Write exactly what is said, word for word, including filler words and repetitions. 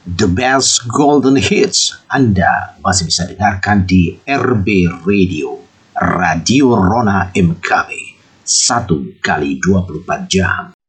The best golden hits Anda masih bisa dengarkan di R B Radio, Radio Rona M K B, satu kali dua puluh empat jam.